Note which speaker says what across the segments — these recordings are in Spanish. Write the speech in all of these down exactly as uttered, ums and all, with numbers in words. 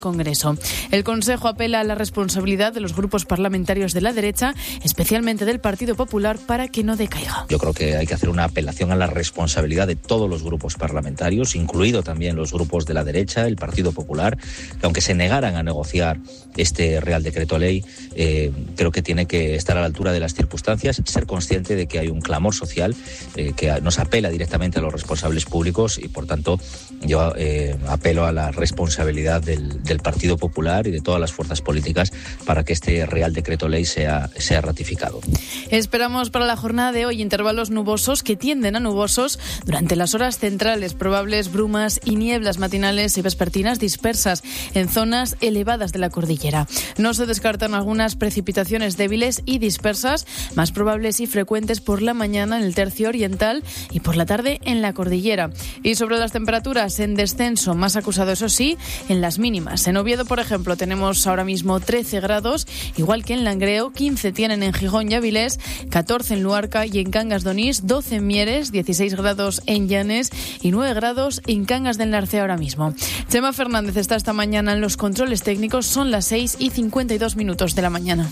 Speaker 1: Congreso. El Consejo apela a la responsabilidad de los grupos parlamentarios de la derecha, especialmente del Partido Popular, para que no decaiga.
Speaker 2: Yo creo que hay que hacer una apelación a la responsabilidad de todos los grupos parlamentarios, incluido también los grupos de la derecha, el Partido Popular, que aunque se negaran a negociar este Real Decreto Ley, eh, creo que tiene que estar a la altura de las circunstancias, ser consciente de que hay un clamor social eh, que nos apela directamente a los responsables públicos y, por tanto, yo eh, apelo a la responsabilidad del, del Partido Popular y de todas las fuerzas políticas para que este Real Decreto Ley sea, sea ratificado.
Speaker 1: Esperamos para la jornada de hoy intervalos nubosos que tienden a nubosos durante las horas centrales, probables brumas y nieblas matinales y vespertinas dispersas en zonas elevadas de la cordillera. No se descartan algunas precipitaciones débiles y dispersas, más probables y frecuentes por la mañana en el tercio oriental y por la tarde en la cordillera. Y sobre las temperaturas, en descenso, más acusado eso sí, en las mínimas. En Oviedo, por ejemplo, tenemos ahora mismo trece grados, igual que en Langreo, quince tienen en Gijón y Avilés, catorce en Luarca y en Cangas de Onís, doce en Mieres, dieciséis grados en Llanes y nueve grados en Cangas del Narcea ahora mismo. Chema Fernández está esta mañana en los controles técnicos, son las seis y cincuenta y dos minutos de la mañana.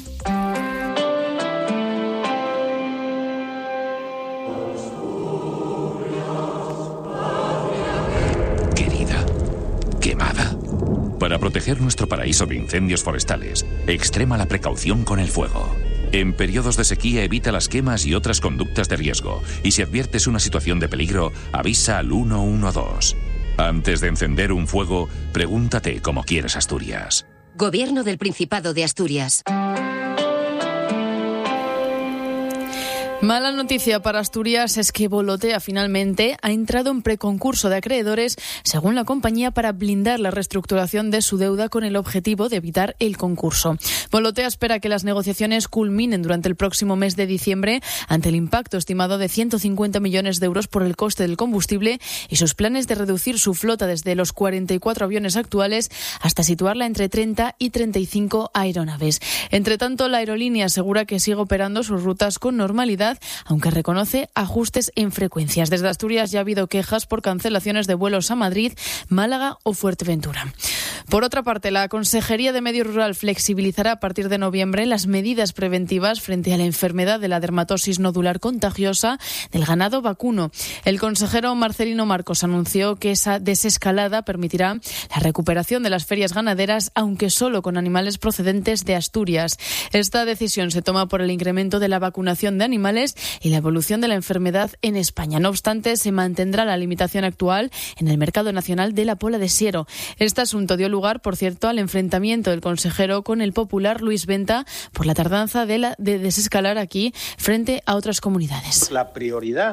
Speaker 3: Para proteger nuestro paraíso de incendios forestales, extrema la precaución con el fuego. En periodos de sequía evita las quemas y otras conductas de riesgo. Y si adviertes una situación de peligro, avisa al uno uno dos. Antes de encender un fuego, pregúntate cómo quieres Asturias.
Speaker 4: Gobierno del Principado de Asturias.
Speaker 1: Mala noticia para Asturias es que Volotea finalmente ha entrado en preconcurso de acreedores, según la compañía, para blindar la reestructuración de su deuda con el objetivo de evitar el concurso. Volotea espera que las negociaciones culminen durante el próximo mes de diciembre ante el impacto estimado de ciento cincuenta millones de euros por el coste del combustible y sus planes de reducir su flota desde los cuarenta y cuatro aviones actuales hasta situarla entre treinta y treinta y cinco aeronaves. Entre tanto, la aerolínea asegura que sigue operando sus rutas con normalidad, aunque reconoce ajustes en frecuencias. Desde Asturias ya ha habido quejas por cancelaciones de vuelos a Madrid, Málaga o Fuerteventura. Por otra parte, la Consejería de Medio Rural flexibilizará a partir de noviembre las medidas preventivas frente a la enfermedad de la dermatosis nodular contagiosa del ganado vacuno. El consejero Marcelino Marcos anunció que esa desescalada permitirá la recuperación de las ferias ganaderas, aunque solo con animales procedentes de Asturias. Esta decisión se toma por el incremento de la vacunación de animales y la evolución de la enfermedad en España. No obstante, se mantendrá la limitación actual en el mercado nacional de la pola de siero. Este asunto dio lugar, por cierto, al enfrentamiento del consejero con el popular Luis Venta por la tardanza de, la, de desescalar aquí frente a otras comunidades.
Speaker 5: La prioridad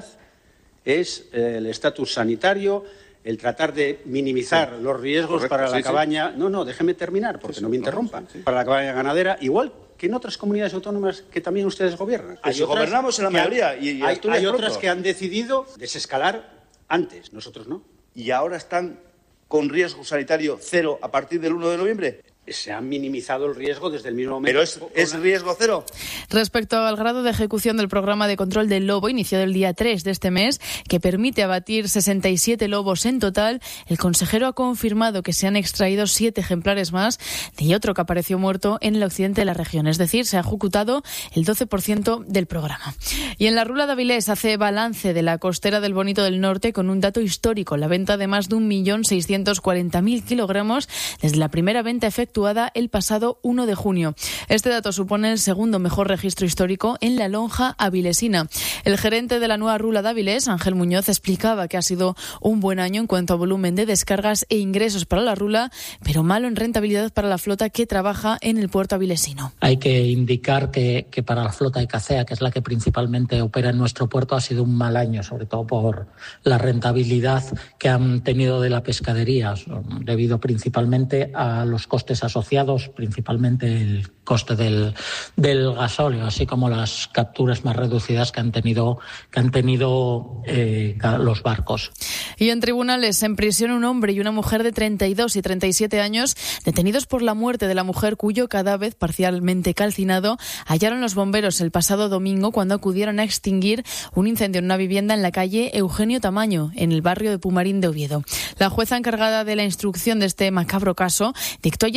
Speaker 5: es el estatus sanitario, el tratar de minimizar sí. los riesgos Correcto, para la sí, cabaña. Sí. No, no, déjeme terminar, porque sí, no me interrumpan. Sí, sí. Para la cabaña ganadera, igual que en otras comunidades autónomas que también ustedes gobiernan.
Speaker 6: Hay otras gobernamos en la mayoría.
Speaker 5: Han,
Speaker 6: y, y
Speaker 5: hay hay otras que han decidido desescalar antes, nosotros no.
Speaker 6: ¿Y ahora están con riesgo sanitario cero a partir del uno de noviembre?
Speaker 5: Se ha minimizado el riesgo desde el mismo momento.
Speaker 6: ¿Pero es, es riesgo cero?
Speaker 1: Respecto al grado de ejecución del programa de control del lobo, iniciado el día tres de este mes, que permite abatir sesenta y siete lobos en total, el consejero ha confirmado que se han extraído siete ejemplares más de otro que apareció muerto en el occidente de la región. Es decir, se ha ejecutado el doce por ciento del programa. Y en la Rula de Avilés hace balance de la costera del Bonito del Norte con un dato histórico, la venta de más de un millón seiscientos cuarenta mil kilogramos desde la primera venta efectuada el pasado uno de junio. Este dato supone el segundo mejor registro histórico en la lonja avilesina. El gerente de la nueva Rula de Avilés, Ángel Muñoz, explicaba que ha sido un buen año en cuanto a volumen de descargas e ingresos para la Rula, pero malo en rentabilidad para la flota que trabaja en el puerto avilesino.
Speaker 7: Hay que indicar que, que para la flota de Cacea, que es la que principalmente opera en nuestro puerto, ha sido un mal año, sobre todo por la rentabilidad que han tenido de la pescadería, debido principalmente a los costes asociados principalmente el coste del, del gasóleo, así como las capturas más reducidas que han tenido, que han tenido eh, los barcos.
Speaker 1: Y en tribunales, en prisión un hombre y una mujer de treinta y dos y treinta y siete años, detenidos por la muerte de la mujer cuyo cadáver parcialmente calcinado hallaron los bomberos el pasado domingo cuando acudieron a extinguir un incendio en una vivienda en la calle Eugenio Tamaño, en el barrio de Pumarín de Oviedo. La jueza encargada de la instrucción de este macabro caso dictó